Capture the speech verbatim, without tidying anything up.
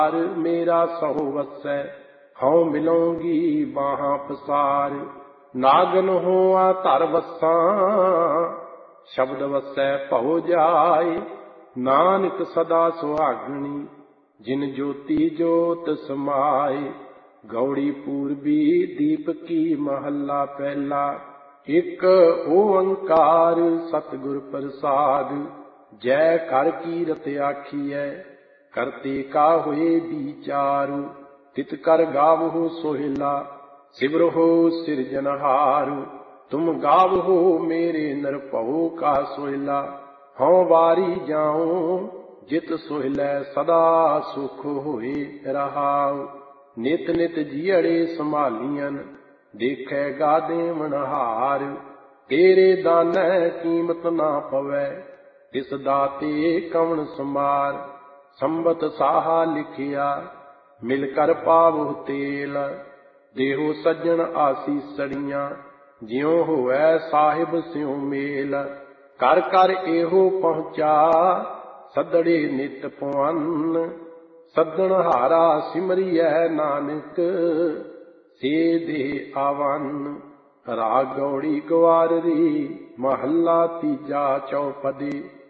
मेरा सहो वसै हऊँ मिलूंगी बाहां पसार। नागन होआ धर वसां शब्द वसै भव जाए। नानक सदा सुहागणी जिन ज्योति जोत समाए। गौड़ी पूर्वी दीप की महला पहला। एक ओंकार सतगुर प्रसाद। जय कर कीरत आखिए करते का हुए विचारु। तित कर गावहु सोहिला सिमरहु सिरजनहारु। तुम गावहु मेरे नरपहु का सोहिला। हऊँ वारी जाऊं जित सोहिले सदा सुख होए रहाउ। नित नित जियड़े संभालियन देखे गा देवनहार। तेरे दानै कीमत ना पवै तिस दाते कवण समार। संबत साहा लिखिया मिल कर पावो तेल। देहो सज्जन आसीसड़ियां ज्यों होवै साहिब स्यों मेल। कर कर एहो पहुँचा सदड़े नित पवन्न। सदन हारा सिमरियै नानक से दे आवन। राग गौड़ी गवाररी महला तीजा चौपदी।